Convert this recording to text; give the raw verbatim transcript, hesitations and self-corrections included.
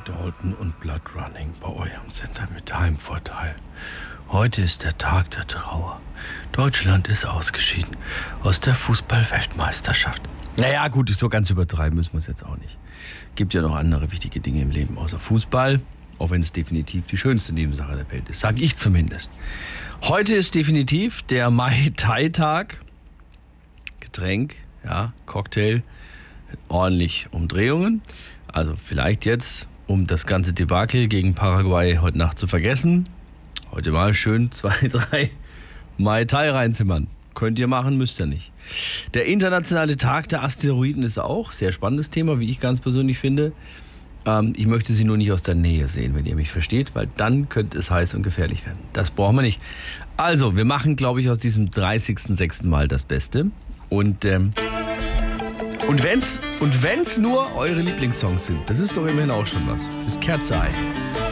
Dalton und Blood Running bei eurem Sender mit Heimvorteil. Heute ist der Tag der Trauer. Deutschland ist ausgeschieden aus der Fußball-Weltmeisterschaft. Naja, gut, so ganz übertreiben müssen wir es jetzt auch nicht. Gibt ja noch andere wichtige Dinge im Leben außer Fußball, auch wenn es definitiv die schönste Nebensache der Welt ist, sage ich zumindest. Heute ist definitiv der Mai-Tai-Tag. Getränk, ja, Cocktail, ordentlich Umdrehungen. Also vielleicht jetzt, um das ganze Debakel gegen Paraguay heute Nacht zu vergessen, heute mal schön zwei, drei Mai Tai reinzimmern. Könnt ihr machen, müsst ihr nicht. Der internationale Tag der Asteroiden ist auch sehr spannendes Thema, wie ich ganz persönlich finde. Ähm, ich möchte sie nur nicht aus der Nähe sehen, wenn ihr mich versteht, weil dann könnte es heiß und gefährlich werden. Das brauchen wir nicht. Also, wir machen, glaube ich, aus diesem dreißigsten sechsten Mal das Beste. Und, ähm, und wenn's, und wenn's nur eure Lieblingssongs sind, das ist doch immerhin auch schon was. Das Kerze-Ei.